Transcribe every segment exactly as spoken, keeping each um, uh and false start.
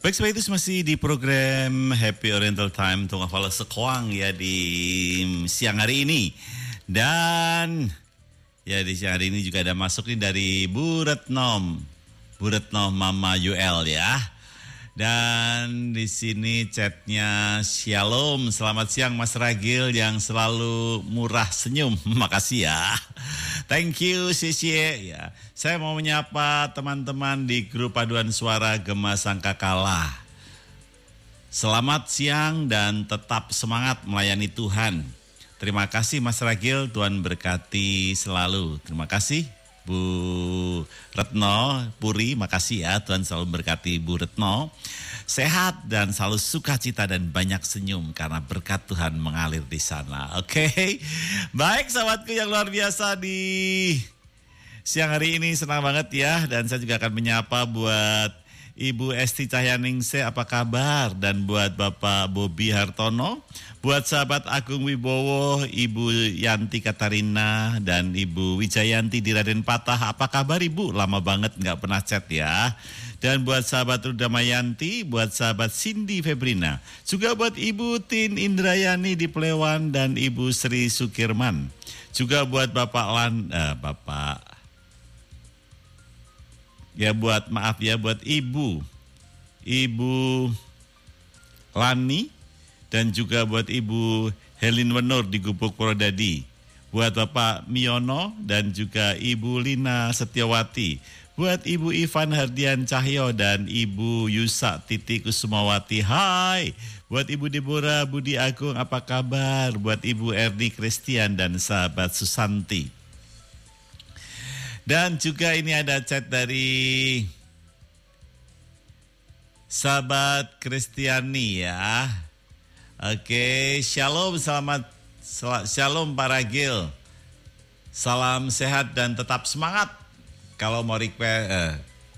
Baik, seperti itu masih di program Happy Oriental Time untuk ngafal sekuang ya di siang hari ini. Dan ya di siang hari ini juga ada masuk nih dari Bu Retno, Bu Retno Mama Yuel ya. Dan di sini chatnya Shalom, selamat siang Mas Ragil yang selalu murah senyum, makasih ya. Thank you, Sisye. Ya, saya mau menyapa teman-teman di grup paduan suara Gema Sangkakala. Selamat siang dan tetap semangat melayani Tuhan. Terima kasih Mas Ragil, Tuhan berkati selalu. Terima kasih Bu Retno Puri, makasih ya, Tuhan selalu berkati Bu Retno. Sehat dan selalu sukacita dan banyak senyum karena berkat Tuhan mengalir di sana. Oke, okay? Baik sahabatku yang luar biasa di siang hari ini, senang banget ya. Dan saya juga akan menyapa buat Ibu Esti Cahyaningsih, apa kabar? Dan buat Bapak Bobi Hartono, buat sahabat Agung Wibowo, Ibu Yanti Katarina, dan Ibu Wijayanti di Raden Patah, apa kabar Ibu? Lama banget nggak pernah chat ya. Dan buat sahabat Ruda Mayanti, buat sahabat Cindy Febrina, juga buat Ibu Tin Indrayani di Plewan dan Ibu Sri Sukirman, juga buat Bapak Lan, eh, Bapak ya buat maaf ya buat Ibu Ibu Lani dan juga buat Ibu Helin Wenur di Gubuk Purwodadi, buat Bapak Miono dan juga Ibu Lina Setiawati, buat Ibu Ivan Hardian Cahyo dan Ibu Yusa Titi Kusumawati, hai. Buat Ibu Deborah Budi Agung, apa kabar? Buat Ibu Erni Christian dan sahabat Susanti. Dan juga ini ada chat dari sahabat Kristiani ya. Oke, shalom, selamat shalom Pak Ragil. Salam sehat dan tetap semangat. Kalau mau request uh,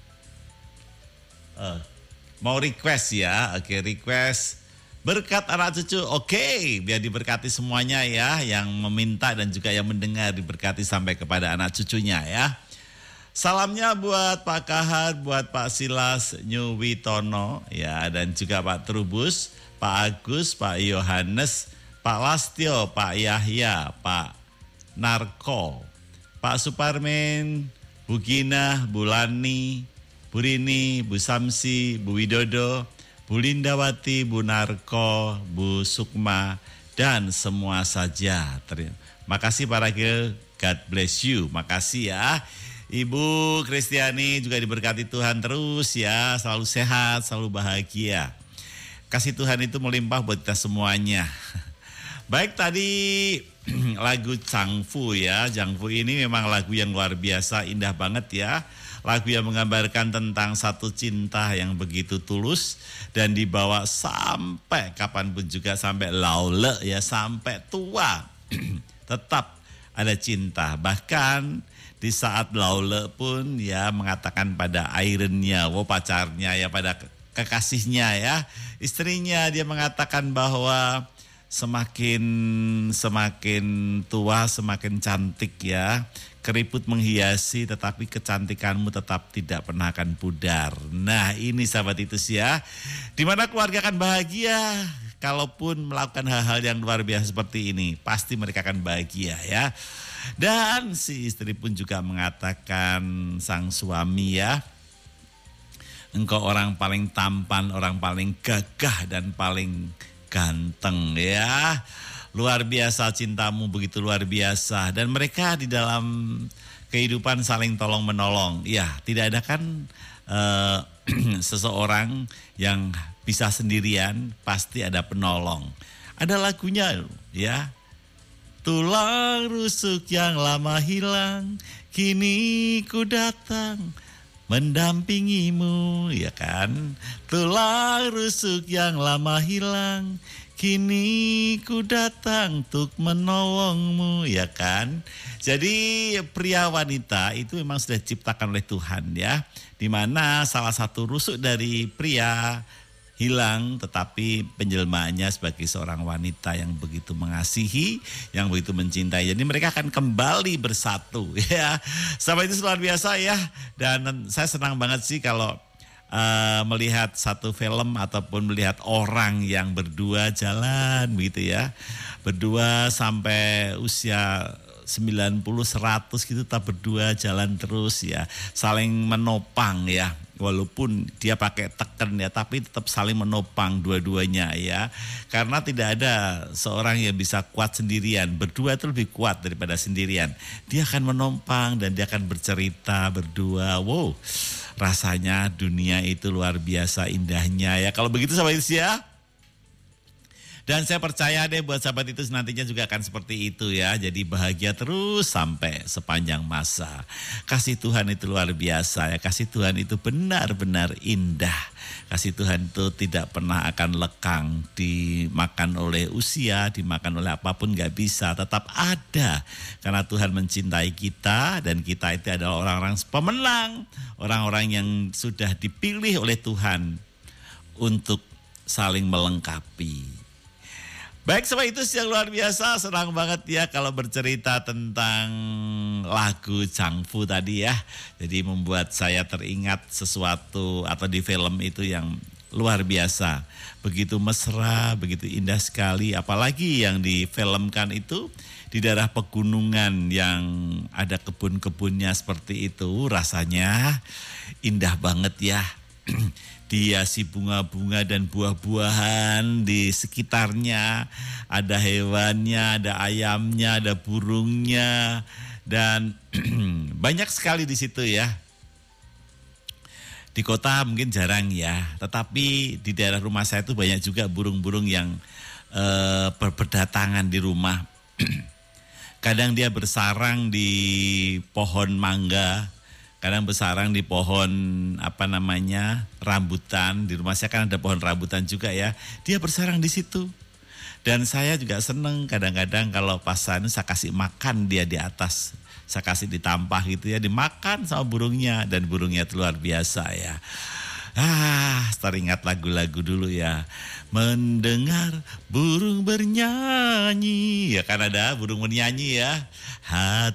uh, mau request ya. Oke, request berkat anak cucu, oke, okay, biar diberkati semuanya ya, yang meminta dan juga yang mendengar diberkati sampai kepada anak cucunya ya. Salamnya buat Pak Kahar, buat Pak Silas Nyuwitono ya, dan juga Pak Trubus, Pak Agus, Pak Yohanes, Pak Lastio, Pak Yahya, Pak Narko, Pak Suparmen, Bu Gina, Bu Lani, Bu Rini, Bu Samsi, Bu Widodo, Bu Lindawati, Bu Narko, Bu Sukma, dan semua saja. Terima kasih Pak Ragil, God bless you. Makasih ya. Ibu Kristiani juga diberkati Tuhan terus ya, selalu sehat, selalu bahagia. Kasih Tuhan itu melimpah buat kita semuanya. Baik, tadi lagu Changfu ya. Changfu ini memang lagu yang luar biasa, indah banget ya. Lagu yang menggambarkan tentang satu cinta yang begitu tulus dan dibawa sampai kapanpun juga, sampai laule ya, sampai tua. Tetap ada cinta. Bahkan di saat laule pun ya mengatakan pada Irennya, wo pacarnya ya, pada kekasihnya ya, istrinya, dia mengatakan bahwa semakin semakin tua semakin cantik ya. Keriput menghiasi tetapi kecantikanmu tetap tidak pernah akan pudar. Nah ini sahabat itu sih ya, dimana keluarga akan bahagia kalaupun melakukan hal-hal yang luar biasa seperti ini. Pasti mereka akan bahagia ya. Dan si istri pun juga mengatakan sang suami ya, engkau orang paling tampan, orang paling gagah dan paling ganteng ya. Luar biasa cintamu, begitu luar biasa. Dan mereka di dalam kehidupan saling tolong menolong. Ya, tidak ada kan uh, seseorang yang bisa sendirian, pasti ada penolong. Ada lagunya ya. Tulang rusuk yang lama hilang, kini ku datang mendampingimu, ya kan? Tulang rusuk yang lama hilang, kini ku datang untuk menolongmu, ya kan? Jadi pria wanita itu memang sudah diciptakan oleh Tuhan ya, di mana salah satu rusuk dari pria hilang, tetapi penjelmaannya sebagai seorang wanita yang begitu mengasihi, yang begitu mencintai. Jadi mereka akan kembali bersatu ya. Sampai itu luar biasa ya. Dan saya senang banget sih kalau uh, melihat satu film ataupun melihat orang yang berdua jalan begitu ya. Berdua sampai usia sembilan puluh seratus gitu tetap berdua jalan terus ya. Saling menopang ya. Walaupun dia pakai teken ya, tapi tetap saling menopang dua-duanya ya. Karena tidak ada seorang yang bisa kuat sendirian. Berdua itu lebih kuat daripada sendirian. Dia akan menopang dan dia akan bercerita berdua. Wow, rasanya dunia itu luar biasa indahnya ya. Kalau begitu sahabat itu ya. Dan saya percaya deh buat sahabat itu nantinya juga akan seperti itu ya. Jadi bahagia terus sampai sepanjang masa. Kasih Tuhan itu luar biasa ya. Kasih Tuhan itu benar-benar indah. Kasih Tuhan itu tidak pernah akan lekang. Dimakan oleh usia, dimakan oleh apapun gak bisa. Tetap ada. Karena Tuhan mencintai kita dan kita itu adalah orang-orang pemenang. Orang-orang yang sudah dipilih oleh Tuhan untuk saling melengkapi. Baik, sama itu yang luar biasa, senang banget ya kalau bercerita tentang lagu Changfu tadi ya. Jadi membuat saya teringat sesuatu atau di film itu yang luar biasa. Begitu mesra, begitu indah sekali. Apalagi yang difilmkan itu di daerah pegunungan yang ada kebun-kebunnya seperti itu. Rasanya indah banget ya. Dihiasi bunga-bunga dan buah-buahan di sekitarnya. Ada hewannya, ada ayamnya, ada burungnya. Dan banyak sekali di situ ya. Di kota mungkin jarang ya. Tetapi di daerah rumah saya itu banyak juga burung-burung yang uh, berdatangan di rumah. Kadang dia bersarang di pohon mangga. Kadang bersarang di pohon apa namanya rambutan. Di rumah saya kan ada pohon rambutan juga ya. Dia bersarang di situ. Dan saya juga seneng kadang-kadang kalau pas saya kasih makan dia di atas. Saya kasih ditampah gitu ya, dimakan sama burungnya. Dan burungnya itu luar biasa ya. Ah, teringat lagu-lagu dulu ya. Mendengar burung bernyanyi. Ya kan ada burung bernyanyi ya. Hati